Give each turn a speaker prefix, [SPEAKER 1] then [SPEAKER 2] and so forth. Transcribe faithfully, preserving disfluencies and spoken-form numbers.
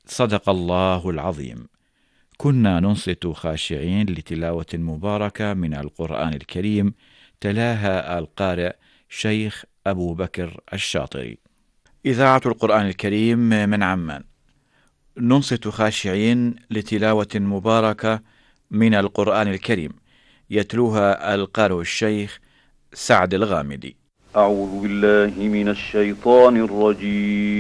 [SPEAKER 1] صدق الله العظيم. كنا ننصت خاشعين لتلاوة مباركة من القرآن الكريم، تلاها القارئ شيخ أبو بكر الشاطري. إذاعة القرآن الكريم من عمان، ننصت خاشعين لتلاوة مباركة من القرآن الكريم، يتلوها القارئ الشيخ سعد الغامدي.
[SPEAKER 2] أعوذ بالله من الشيطان الرجيم.